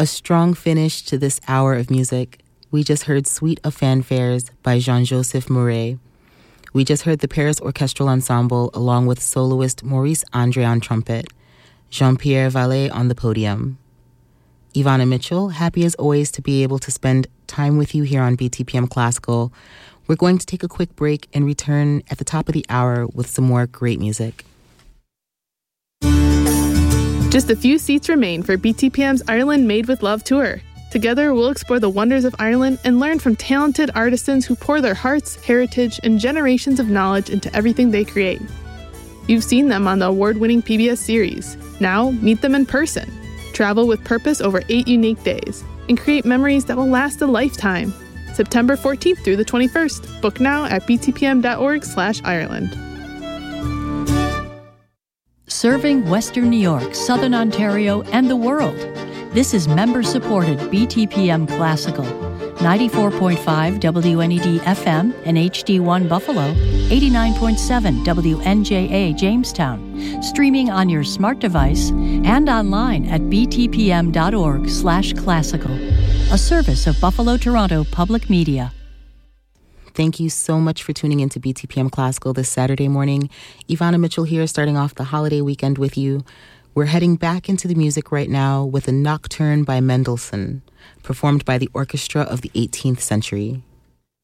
A strong finish to this hour of music. We just heard Suite of Fanfares by Jean-Joseph Mouret. We just heard the Paris Orchestral Ensemble along with soloist Maurice Andre on trumpet, Jean-Pierre Vallée on the podium. Ivana Mitchell, happy as always to be able to spend time with you here on BTPM Classical. We're going to take a quick break and return at the top of the hour with some more great music. Just a few seats remain for BTPM's Ireland Made with Love tour. Together, we'll explore the wonders of Ireland and learn from talented artisans who pour their hearts, heritage, and generations of knowledge into everything they create. You've seen them on the award-winning PBS series. Now, meet them in person. Travel with purpose over 8 unique days and create memories that will last a lifetime. September 14th through the 21st. Book now at btpm.org/Ireland. Serving Western New York, Southern Ontario, and the world. This is member-supported BTPM Classical. 94.5 WNED FM and HD1 Buffalo, 89.7 WNJA Jamestown, streaming on your smart device and online at btpm.org/classical, a service of Buffalo Toronto Public Media. Thank you so much for tuning into BTPM Classical this Saturday morning. Ivana Mitchell here, starting off the holiday weekend with you. We're heading back into the music right now with a nocturne by Mendelssohn, performed by the Orchestra of the 18th Century.